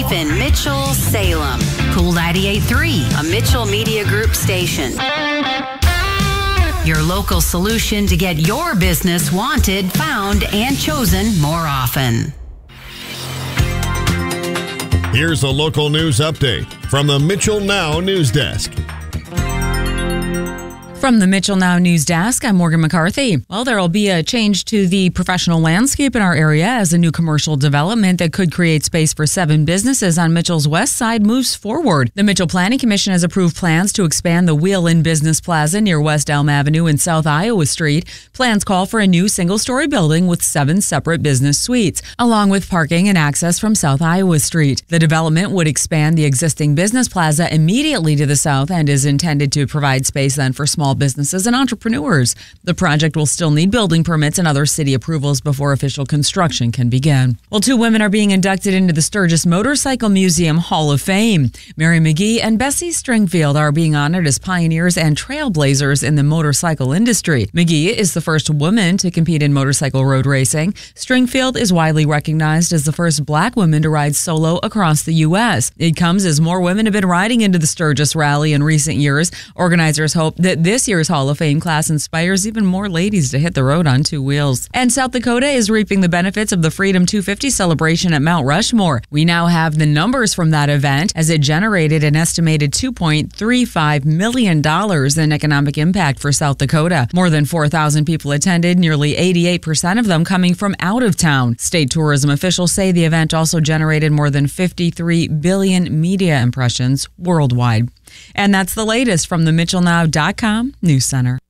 live in Mitchell, Salem. Cool 98.3, a Mitchell Media Group station. Your local solution to get your business wanted, found, and chosen more often. Here's a local news update from the Mitchell Now News Desk. From the Mitchell Now News Desk, I'm Morgan McCarthy. Well, there will be a change to the professional landscape in our area as a new commercial development that could create space for 7 businesses on Mitchell's west side moves forward. The Mitchell Planning Commission has approved plans to expand the Wheel-In Business Plaza near West Elm Avenue and South Iowa Street. Plans call for a new single-story building with 7 separate business suites, along with parking and access from South Iowa Street. The development would expand the existing business plaza immediately to the south and is intended to provide space then for small businesses and entrepreneurs. The project will still need building permits and other city approvals before official construction can begin. Well, 2 women are being inducted into the Sturgis Motorcycle Museum Hall of Fame. Mary McGee and Bessie Stringfield are being honored as pioneers and trailblazers in the motorcycle industry. McGee is the first woman to compete in motorcycle road racing. Stringfield is widely recognized as the first Black woman to ride solo across the U.S. It comes as more women have been riding into the Sturgis rally in recent years. Organizers hope that this year's Hall of Fame class inspires even more ladies to hit the road on 2 wheels. And South Dakota is reaping the benefits of the Freedom 250 celebration at Mount Rushmore. We now have the numbers from that event as it generated an estimated $2.35 million in economic impact for South Dakota. More than 4,000 people attended, nearly 88% of them coming from out of town. State tourism officials say the event also generated more than 53 billion media impressions worldwide. And that's the latest from the MitchellNow.com News Center.